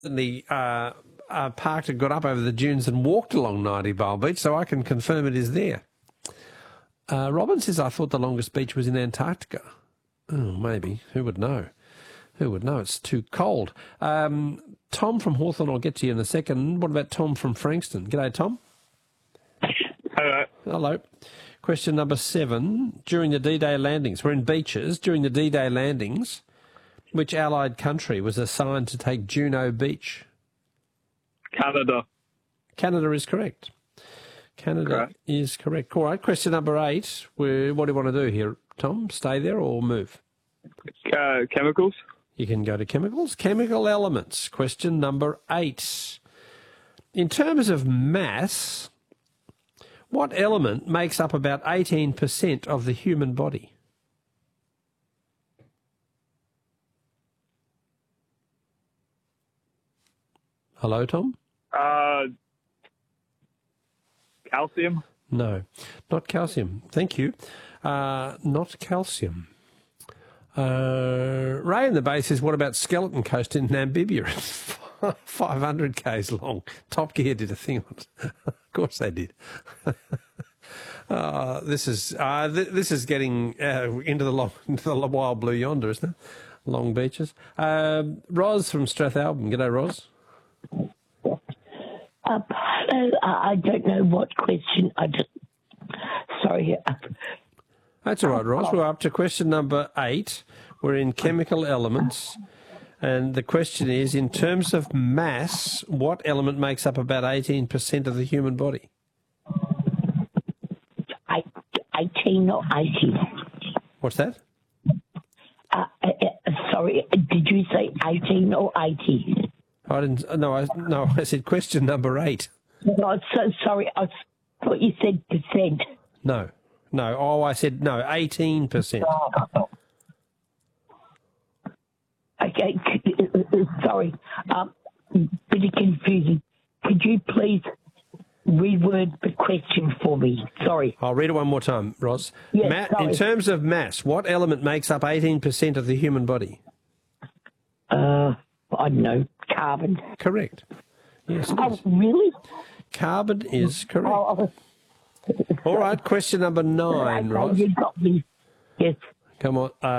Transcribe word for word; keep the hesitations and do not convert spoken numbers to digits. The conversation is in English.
the uh, uh, parked and got up over the dunes and walked along Ninety Mile Beach, so I can confirm it is there. Uh, Robin says, I thought the longest beach was in Antarctica. Oh, maybe. Who would know? Who would know? It's too cold. Um, Tom from Hawthorne, I'll get to you in a second. What about Tom from Frankston? G'day, Tom. Hello. Hello. Question number seven. During the D-Day landings, we're in beaches. During the D-Day landings, which Allied country was assigned to take Juno Beach? Canada. Canada is correct. Canada Correct. is correct. All right, question number eight. We're, what do you want to do here, Tom? Stay there or move? Uh, chemicals. You can go to chemicals. Chemical elements. Question number eight. In terms of mass, what element makes up about eighteen percent of the human body? Hello, Tom? Uh, calcium. No, not calcium. Thank you. Uh, not calcium. Uh, Ray in the base says, what about Skeleton Coast in Namibia? It's five hundred kays long. Top Gear did a thing on it. Of course they did. uh, this is uh, th- this is getting uh, into the long, into the wild blue yonder, isn't it? Long beaches. Uh, Ros from Strathalbyn. G'day, Ros. Uh, hello, uh, I don't know what question. I just sorry. Uh, That's all right, Ros. We're up to question number eight. We're in chemical elements. And the question is, in terms of mass, what element makes up about eighteen percent of the human body? I, eighteen or eighty? What's that? Uh, uh, uh, sorry, did you say eighteen or eighty? I didn't. No, I no. I said question number eight. No, I'm so sorry. I thought you said percent. No, no. Oh, I said no. Eighteen percent. Okay, sorry. Um, bit of confusing. Could you please reword the question for me? Sorry. I'll read it one more time, Ross. Yes, Ma- in sorry. terms of mass, what element makes up eighteen percent of the human body? Uh, I don't know. Carbon. Correct. Yes, it Oh, is. really? Carbon is correct. Oh, All right, question number nine, okay, Ross. you got me. Yes. Come on. Uh,